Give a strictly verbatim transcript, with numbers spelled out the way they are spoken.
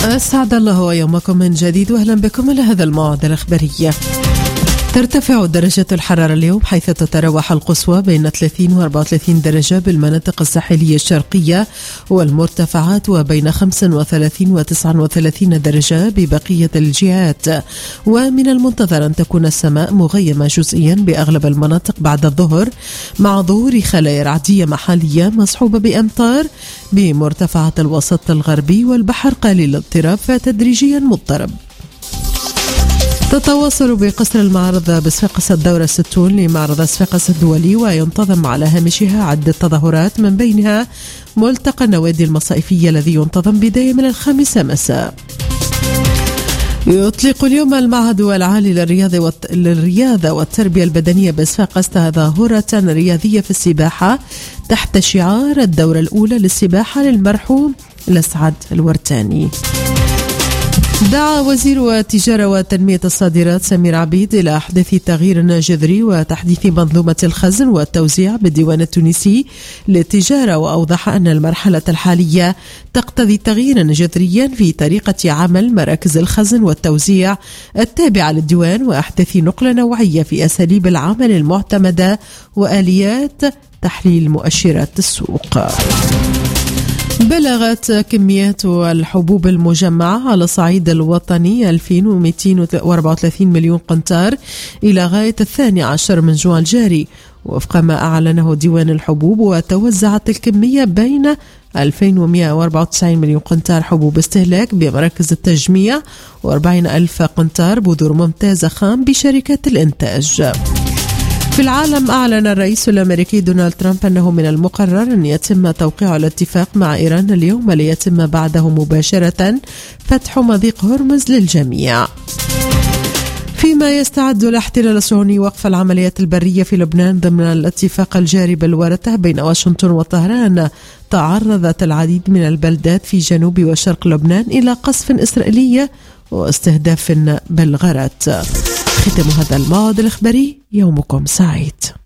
أسعد الله يومكم من جديد وأهلا بكم إلى هذا الموعد الإخباري. ترتفع درجة الحرارة اليوم حيث تتراوح القصوى بين ثلاثين وأربعة وثلاثين درجة بالمناطق الساحلية الشرقية والمرتفعات، وبين خمسة وثلاثين وتسعة وثلاثين درجة ببقية الجهات. ومن المنتظر أن تكون السماء مغيمة جزئيا بأغلب المناطق بعد الظهر، مع ظهور خلايا رعدية محلية مصحوبة بأمطار بمرتفعات الوسط الغربي والبحر قليل الاضطراب فتدريجيا مضطرب. تتواصل بقصر المعرض بصفاقس الدورة الستون لمعرض صفاقس الدولي، وينتظم على هامشها عدة تظاهرات، من بينها ملتقى النوادي المصائفية الذي ينتظم بداية من الخامسة مساء. يطلق اليوم المعهد العالي للرياضة والتربية البدنية بصفاقس تظاهرة رياضية في السباحة تحت شعار الدورة الأولى للسباحة للمرحوم الأسعد الورتاني. دعا وزير التجارة وتنمية الصادرات سمير عبيد إلى أحداث تغيير جذري وتحديث منظومة الخزن والتوزيع بالديوان التونسي للتجارة، وأوضح أن المرحلة الحالية تقتضي تغييرا جذريا في طريقة عمل مراكز الخزن والتوزيع التابعة للديوان، وأحداث نقلة نوعية في أساليب العمل المعتمدة وآليات تحليل مؤشرات السوق. بلغت كميات الحبوب المجمعة على الصعيد الوطني ألفين ومئتين وأربعة وثلاثين مليون قنطار إلى غاية الثاني عشر من جوان الجاري، وفق ما أعلنه ديوان الحبوب. وتوزعت الكمية بين ألفين ومئة وأربعة وتسعين مليون قنطار حبوب استهلاك بمراكز التجميع، وأربعين ألف قنطار بذور ممتازة خام بشركات الإنتاج. في العالم، أعلن الرئيس الأمريكي دونالد ترامب أنه من المقرر أن يتم توقيع الاتفاق مع إيران اليوم، ليتم بعده مباشرة فتح مضيق هرمز للجميع. فيما يستعد الاحتلال الصهيوني وقف العمليات البرية في لبنان ضمن الاتفاق الجاري بالورثة بين واشنطن وطهران، تعرضت العديد من البلدات في جنوب وشرق لبنان إلى قصف إسرائيلي واستهداف بالغارات. ختم هذا الموعد الإخباري، يومكم سعيد.